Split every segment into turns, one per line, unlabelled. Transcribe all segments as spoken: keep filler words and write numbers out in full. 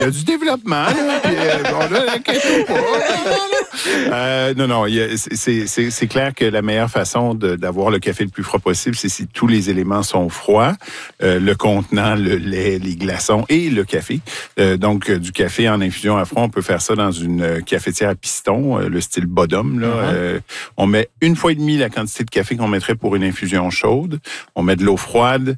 il y a du développement, là, puis euh, on a la question pas. Euh, non, non, il y a, c'est, c'est, c'est clair que la meilleure façon de, d'avoir le café le plus froid possible, c'est si tous les éléments sont froids, euh, le contenant, le lait, les glaçons et le café. Euh, donc, euh, du café en infusion à froid, on peut faire ça dans une cafetière à piston, euh, le style Bodum. Là. Uh-huh. Euh, on met une fois et demie la quantité de café qu'on mettrait pour une infusion chaude. On met de l'eau froide.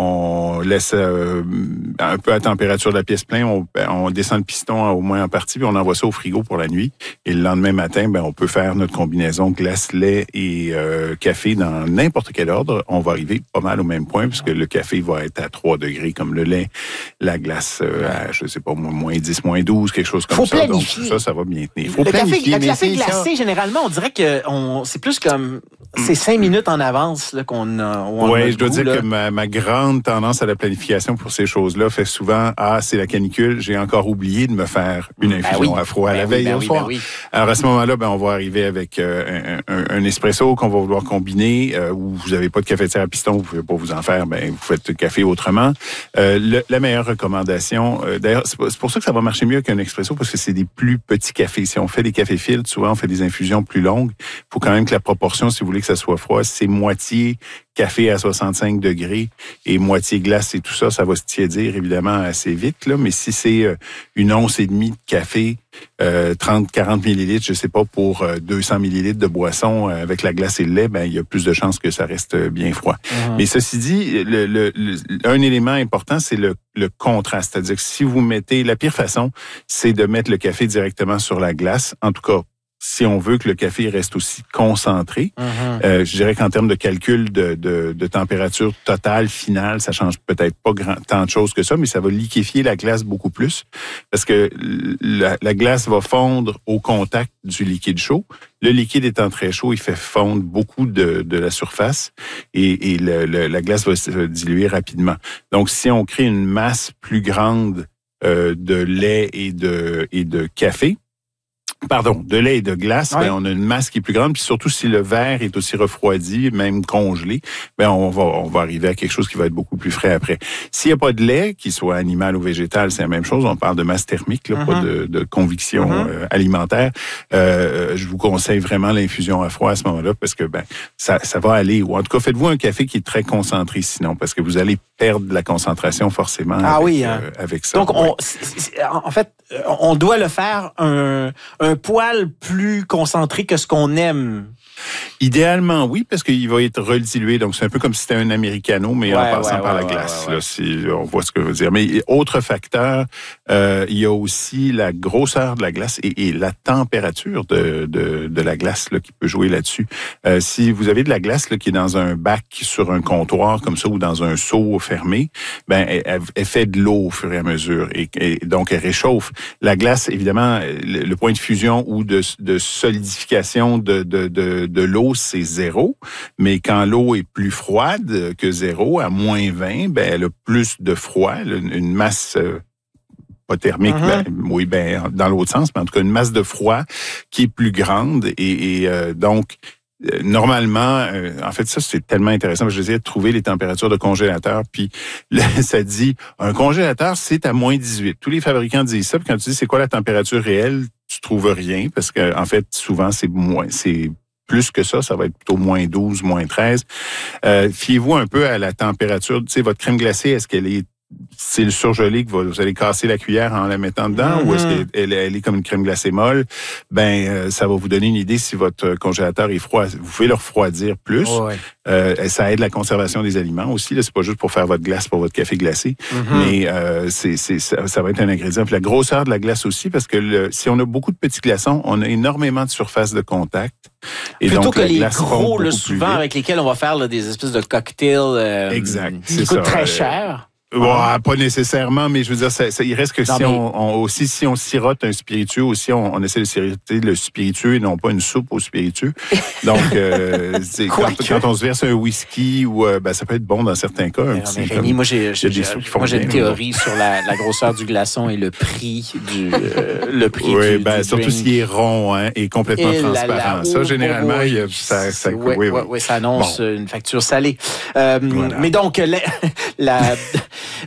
On laisse euh, un peu à température de la pièce pleine, on, on descend le piston au moins en partie, puis on envoie ça au frigo pour la nuit. Et le lendemain matin, ben, on peut faire notre combinaison glace, lait et euh, café dans n'importe quel ordre. On va arriver pas mal au même point, puisque le café va être à trois degrés comme le lait, la glace euh, à, je sais pas, moins dix, moins douze, quelque chose comme
Faut
ça.
Planifier.
Donc ça, ça va bien tenir. Faut
le
planifier,
café, le café
mais
glacé,
ça...
généralement, on dirait que on, c'est plus comme... C'est cinq minutes en avance là, qu'on a.
Oui, je dois
goût,
dire
là.
que ma, ma grande tendance à la planification pour ces choses-là fait souvent « Ah, c'est la canicule, j'ai encore oublié de me faire une infusion ben oui. à froid ben la veille oui, ben au oui, soir. Ben oui. » Alors à ce moment-là, ben, on va arriver avec euh, un, un, un espresso qu'on va vouloir combiner, euh, ou vous n'avez pas de cafetière à piston, vous ne pouvez pas vous en faire, ben vous faites le café autrement. Euh, le, la meilleure recommandation, euh, d'ailleurs, c'est pour ça que ça va marcher mieux qu'un espresso, parce que c'est des plus petits cafés. Si on fait des cafés filtres, souvent on fait des infusions plus longues. Il faut quand même que la proportion, si vous voulez que ça soit froid, c'est moitié café à soixante-cinq degrés et moitié glace et tout ça, ça va se tiédir évidemment assez vite. Là. Mais si c'est une once et demie de café, euh, trente à quarante millilitres, je sais pas, pour euh, deux cents millilitres de boisson euh, avec la glace et le lait, ben il y a plus de chances que ça reste bien froid. Mmh. Mais ceci dit, le, le, le, un élément important, c'est le, le contraste. C'est-à-dire que si vous mettez, la pire façon, c'est de mettre le café directement sur la glace. En tout cas, si on veut que le café reste aussi concentré, mm-hmm. euh, je dirais qu'en termes de calcul de, de, de température totale, finale, ça change peut-être pas grand, tant de choses que ça, mais ça va liquéfier la glace beaucoup plus parce que la, la glace va fondre au contact du liquide chaud. Le liquide étant très chaud, il fait fondre beaucoup de, de la surface et, et le, le, la glace va se diluer rapidement. Donc, si on crée une masse plus grande euh, de lait et de, et de café, Pardon, de lait et de glace, oui. ben, on a une masse qui est plus grande, puis surtout si le verre est aussi refroidi, même congelé, ben on va on va arriver à quelque chose qui va être beaucoup plus frais après. S'il n'y a pas de lait, qu'il soit animal ou végétal, c'est la même chose. On parle de masse thermique, là, mm-hmm. pas de, de conviction mm-hmm. euh, alimentaire. Euh, je vous conseille vraiment l'infusion à froid à ce moment-là parce que ben ça ça va aller. Ou en tout cas, faites-vous un café qui est très concentré, sinon, parce que vous allez perdre la concentration forcément.
Ah
avec,
oui, hein.
euh, avec ça.
Donc
ouais.
on, c'est, c'est, en fait, on doit le faire un un poil plus concentré que ce qu'on aime.
Idéalement, oui, parce qu'il va être redilué. Donc, c'est un peu comme si c'était un americano, mais ouais, en passant ouais, par ouais, la glace. Ouais, ouais. Là, si on voit ce que je veux dire. Mais autre facteur, euh, il y a aussi la grosseur de la glace et, et la température de, de, de la glace là, qui peut jouer là-dessus. Euh, si vous avez de la glace là, qui est dans un bac sur un comptoir comme ça ou dans un seau fermé, ben elle, elle fait de l'eau au fur et à mesure et, et donc elle réchauffe. La glace, évidemment, le, le point de fusion ou de, de solidification de, de, de de l'eau, c'est zéro, mais quand l'eau est plus froide que zéro, à moins vingt, ben elle a plus de froid, une masse euh, pas thermique, mm-hmm. ben, oui, ben dans l'autre sens, mais en tout cas une masse de froid qui est plus grande et, et euh, donc euh, normalement, euh, en fait ça c'est tellement intéressant, je disais de trouver les températures de congélateur, puis là, ça dit un congélateur c'est à moins dix-huit. Tous les fabricants disent ça, puis quand tu dis c'est quoi la température réelle, tu trouves rien parce que en fait souvent c'est moins, c'est plus que ça, ça va être plutôt moins douze, moins treize. Euh, fiez-vous un peu à la température. Tu sais, votre crème glacée, est-ce qu'elle est c'est le surgelé que vous allez casser la cuillère en la mettant dedans mm-hmm. ou est-ce qu'elle elle est comme une crème glacée molle? Ben, euh, ça va vous donner une idée si votre congélateur est froid. Vous pouvez le refroidir plus. Oh, ouais. euh, ça aide la conservation des aliments aussi. Là, c'est pas juste pour faire votre glace pour votre café glacé, mm-hmm. mais euh, c'est, c'est, ça, ça va être un ingrédient. Puis la grosseur de la glace aussi, parce que le, si on a beaucoup de petits glaçons, on a énormément de surface de contact.
Et Plutôt donc, que les gros, là, souvent, avec lesquels on va faire là, des espèces de cocktails euh,
exact,
qui
c'est
coûtent
ça.
très cher.
Ouais, pas nécessairement, mais je veux dire, ça, ça, il reste que non, si mais... on, on aussi si on sirote un spiritueux, aussi on, on essaie de siroter le spiritueux et non pas une soupe au spiritueux. Donc, euh, c'est, quand, quand on se verse un whisky ou euh, ben ça peut être bon dans certains cas. Un
mais
petit,
mais Rémi,
comme,
moi j'ai, j'ai, j'ai, moi, j'ai une théorie
bon.
sur la, la grosseur du glaçon et le prix du euh, le prix
oui,
du,
ben
du
surtout
drink.
s'il est rond hein, et complètement
et
transparent.
La, la,
ça
oh,
généralement,
oh,
il y a, ça, ça,
oui,
oui,
oui,
oui.
oui, ça annonce
bon.
une facture salée. Euh,
voilà.
Mais donc la, la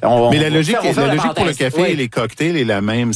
On, Mais la logique, la logique pour le café oui. et les cocktails est la même.